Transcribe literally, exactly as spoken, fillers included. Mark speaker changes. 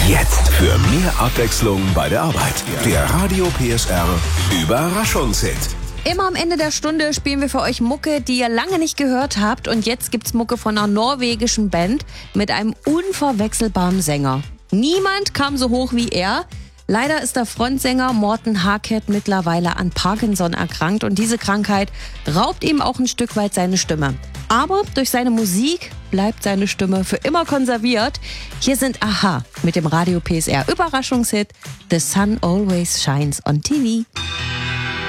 Speaker 1: Jetzt für mehr Abwechslung bei der Arbeit. Der Radio P S R Überraschungshit.
Speaker 2: Immer am Ende der Stunde spielen wir für euch Mucke, die ihr lange nicht gehört habt. Und jetzt gibt's Mucke von einer norwegischen Band mit einem unverwechselbaren Sänger. Niemand kam so hoch wie er. Leider ist der Frontsänger Morten Harket mittlerweile an Parkinson erkrankt und diese Krankheit raubt ihm auch ein Stück weit seine Stimme. Aber durch seine Musik bleibt seine Stimme für immer konserviert. Hier sind a-ha mit dem Radio P S R Überraschungshit The Sun Always Shines on T V.